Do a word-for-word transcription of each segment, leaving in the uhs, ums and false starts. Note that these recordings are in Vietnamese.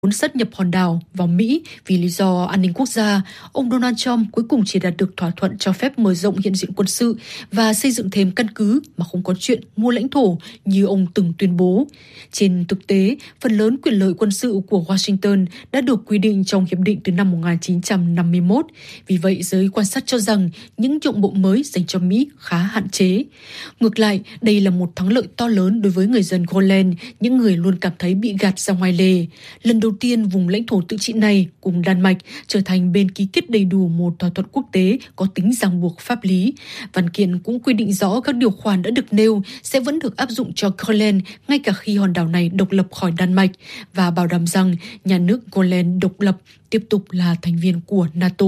muốn sát nhập hòn đảo vào Mỹ vì lý do an ninh quốc gia, ông Donald Trump cuối cùng chỉ đạt được thỏa thuận cho phép mở rộng hiện diện quân sự và xây dựng thêm căn cứ mà không có chuyện mua lãnh thổ như ông từng tuyên bố. Trên thực tế, phần lớn quyền lợi quân sự của Washington đã được quy định trong hiệp định từ năm một nghìn chín trăm năm mươi mốt. Vì vậy, giới quan sát cho rằng những nhượng bộ mới dành cho Mỹ khá hạn chế. Ngược lại, đây là một thắng lợi to lớn đối với người dân Groenland, những người luôn cảm thấy bị gạt ra ngoài lề. Lần đầu tiên, vùng lãnh thổ tự trị này cùng Đan Mạch trở thành bên ký kết đầy đủ một thỏa thuận quốc tế có tính ràng buộc pháp lý. Văn kiện cũng quy định rõ các điều khoản đã được nêu sẽ vẫn được áp dụng cho Groenland ngay cả khi hòn đảo này độc lập khỏi Đan Mạch và bảo đảm rằng nhà nước Groenland độc lập tiếp tục là thành viên của NATO.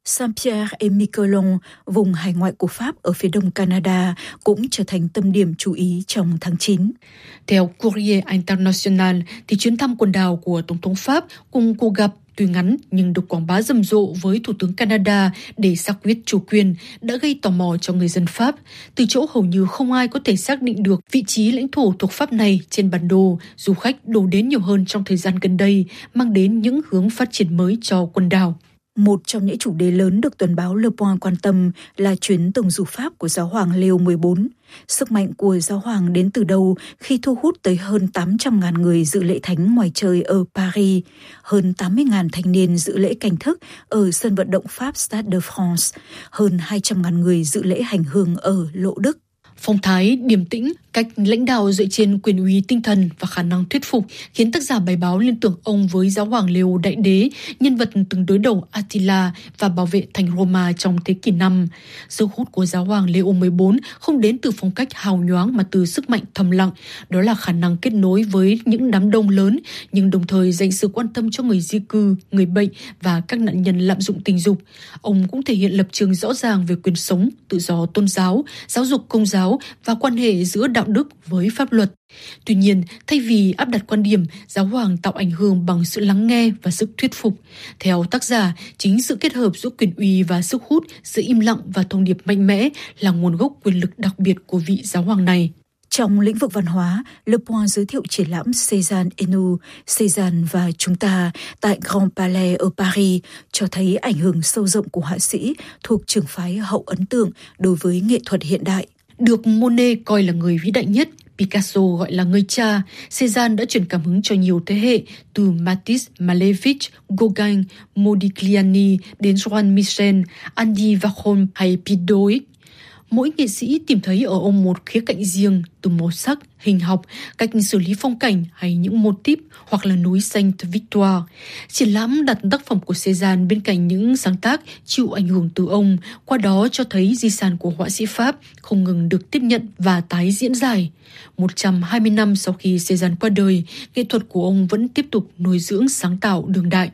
Saint-Pierre-et-Miquelon, vùng hải ngoại của Pháp ở phía đông Canada, cũng trở thành tâm điểm chú ý trong tháng chín. Theo Courrier International, thì chuyến thăm quần đảo của Tổng thống Pháp cùng cuộc gặp tuy ngắn nhưng được quảng bá rầm rộ với Thủ tướng Canada để xác quyết chủ quyền đã gây tò mò cho người dân Pháp. Từ chỗ hầu như không ai có thể xác định được vị trí lãnh thổ thuộc Pháp này trên bản đồ, du khách đổ đến nhiều hơn trong thời gian gần đây, mang đến những hướng phát triển mới cho quần đảo. Một trong những chủ đề lớn được tuần báo Le Point quan tâm là chuyến tổng du Pháp của Giáo hoàng Leo mười bốn. Sức mạnh của Giáo hoàng đến từ đâu khi thu hút tới hơn tám trăm nghìn người dự lễ thánh ngoài trời ở Paris, hơn tám mươi nghìn thanh niên dự lễ cảnh thức ở sân vận động Pháp Stade de France, hơn hai trăm nghìn người dự lễ hành hương ở Lộ Đức. Phong thái điềm tĩnh, cách lãnh đạo dựa trên quyền uy tinh thần và khả năng thuyết phục khiến tác giả bài báo liên tưởng ông với Giáo hoàng Leo Đại Đế, nhân vật từng đối đầu Attila và bảo vệ thành Roma trong thế kỷ năm. Sức hút của Giáo hoàng Leo mười bốn không đến từ phong cách hào nhoáng mà từ sức mạnh thầm lặng, đó là khả năng kết nối với những đám đông lớn, nhưng đồng thời dành sự quan tâm cho người di cư, người bệnh và các nạn nhân lạm dụng tình dục. Ông cũng thể hiện lập trường rõ ràng về quyền sống, tự do tôn giáo, giáo dục công giáo và quan hệ giữa đạo đức với pháp luật. Tuy nhiên, thay vì áp đặt quan điểm, Giáo hoàng tạo ảnh hưởng bằng sự lắng nghe và sức thuyết phục. Theo tác giả, chính sự kết hợp giữa quyền uy và sức hút, sự im lặng và thông điệp mạnh mẽ là nguồn gốc quyền lực đặc biệt của vị Giáo hoàng này. Trong lĩnh vực văn hóa, Le Point giới thiệu triển lãm Cézanne et nous, Cézanne và chúng ta tại Grand Palais ở Paris cho thấy ảnh hưởng sâu rộng của họa sĩ thuộc trường phái hậu ấn tượng đối với nghệ thuật hiện đại. Được Monet coi là người vĩ đại nhất, Picasso gọi là người cha, Cézanne đã truyền cảm hứng cho nhiều thế hệ, từ Matisse, Malevich, Gauguin, Modigliani đến Joan Michel, Andy Warhol hay Pidoy. Mỗi nghệ sĩ tìm thấy ở ông một khía cạnh riêng, từ màu sắc, hình học, cách xử lý phong cảnh hay những mô típ hoặc là núi Sainte Victoire. Triển lãm đặt tác phẩm của Cézanne bên cạnh những sáng tác chịu ảnh hưởng từ ông, qua đó cho thấy di sản của họa sĩ Pháp không ngừng được tiếp nhận và tái diễn giải. một trăm hai mươi năm sau khi Cézanne qua đời, nghệ thuật của ông vẫn tiếp tục nuôi dưỡng sáng tạo đương đại.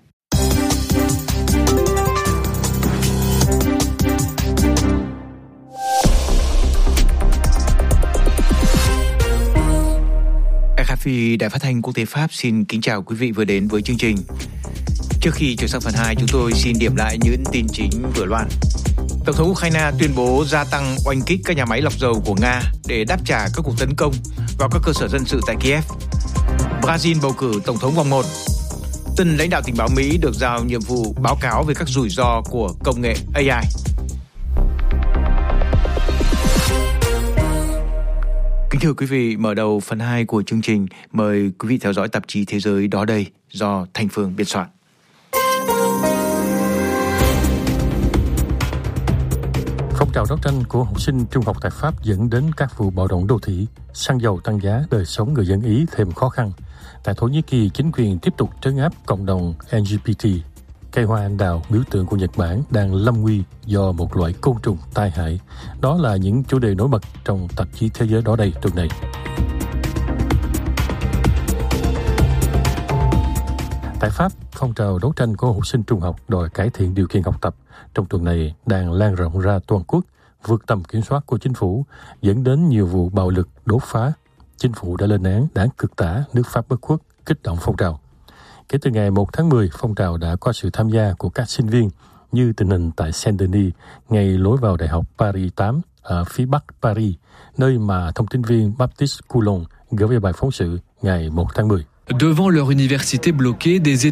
rờ ép i Đài Phát thanh Quốc tế Pháp xin kính chào quý vị vừa đến với chương trình. Trước khi chuyển sang phần hai, chúng tôi xin điểm lại những tin chính vừa loan. Tổng thống Ukraine tuyên bố gia tăng oanh kích các nhà máy lọc dầu của Nga để đáp trả các cuộc tấn công vào các cơ sở dân sự tại Kiev. Brazil bầu cử tổng thống vòng một. Tân lãnh đạo tình báo Mỹ được giao nhiệm vụ báo cáo về các rủi ro của công nghệ a i. Kính thưa quý vị, mở đầu phần hai của chương trình, mời quý vị theo dõi tạp chí Thế giới đó đây do Thanh Phương biên soạn. Phong trào đấu tranh của học sinh trung học tại Pháp dẫn đến các vụ bạo động đô thị, xăng dầu tăng giá, đời sống người dân Ý thêm khó khăn. Tại Thổ Nhĩ Kỳ, chính quyền tiếp tục trấn áp cộng đồng lờ giê bê tê. Cây hoa anh đào, biểu tượng của Nhật Bản, đang lâm nguy do một loại côn trùng tai hại. Đó là những chủ đề nổi bật trong tạp chí Thế giới đó đây tuần này. Tại Pháp, phong trào đấu tranh của học sinh trung học đòi cải thiện điều kiện học tập trong tuần này đang lan rộng ra toàn quốc, vượt tầm kiểm soát của chính phủ, dẫn đến nhiều vụ bạo lực đốt phá. Chính phủ đã lên án đảng cực tả nước Pháp bất khuất kích động phong trào. Kể từ ngày một tháng mười, phong trào đã có sự tham gia của các sinh viên, như tình hình tại Saint-Denis, ngay lối vào Đại học Paris tám ở phía bắc Paris, nơi mà thông tin viên Baptiste Coulon gửi về bài phóng sự ngày một tháng mười. Devant leur université bloquée, des